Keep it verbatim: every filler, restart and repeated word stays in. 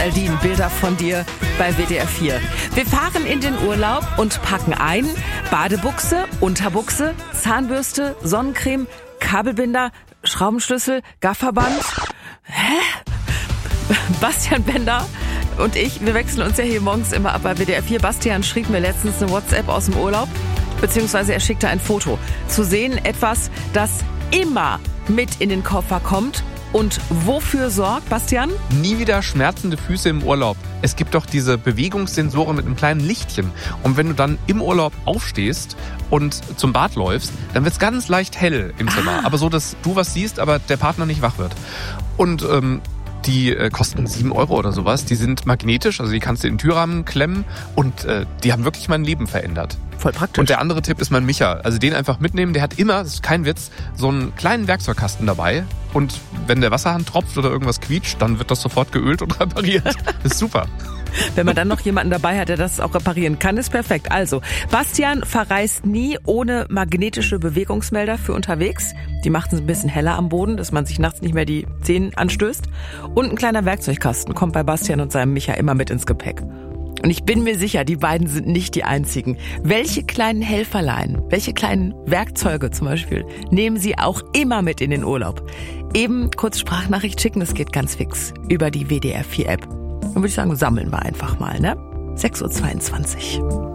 Aldin, Bilder von dir bei W D R vier. Wir fahren in den Urlaub und packen ein Badebuchse, Unterbuchse, Zahnbürste, Sonnencreme, Kabelbinder, Schraubenschlüssel, Gafferband. Hä? Bastian Bender und ich, wir wechseln uns ja hier morgens immer ab bei W D R vier. Bastian schrieb mir letztens eine WhatsApp aus dem Urlaub, beziehungsweise er schickte ein Foto. Zu sehen etwas, das immer mit in den Koffer kommt. Und wofür sorgt, Bastian? Nie wieder schmerzende Füße im Urlaub. Es gibt doch diese Bewegungssensoren mit einem kleinen Lichtchen. Und wenn du dann im Urlaub aufstehst und zum Bad läufst, dann wird es ganz leicht hell im Zimmer. Ah. Aber so, dass du was siehst, aber der Partner nicht wach wird. Und ähm, die äh, kosten sieben Euro oder sowas. Die sind magnetisch, also die kannst du in den Türrahmen klemmen. Und äh, die haben wirklich mein Leben verändert. Voll praktisch. Und der andere Tipp ist mein Micha. Also den einfach mitnehmen. Der hat immer, das ist kein Witz, so einen kleinen Werkzeugkasten dabei. Und wenn der Wasserhahn tropft oder irgendwas quietscht, dann wird das sofort geölt und repariert. Das ist super. Wenn man dann noch jemanden dabei hat, der das auch reparieren kann, ist perfekt. Also, Bastian verreist nie ohne magnetische Bewegungsmelder für unterwegs. Die macht es ein bisschen heller am Boden, dass man sich nachts nicht mehr die Zähne anstößt. Und ein kleiner Werkzeugkasten kommt bei Bastian und seinem Micha immer mit ins Gepäck. Und ich bin mir sicher, die beiden sind nicht die einzigen. Welche kleinen Helferlein, welche kleinen Werkzeuge zum Beispiel, nehmen sie auch immer mit in den Urlaub? Eben kurz Sprachnachricht schicken, das geht ganz fix über die W D R vier App. Dann würde ich sagen, sammeln wir einfach mal, ne? sechs Uhr zweiundzwanzig.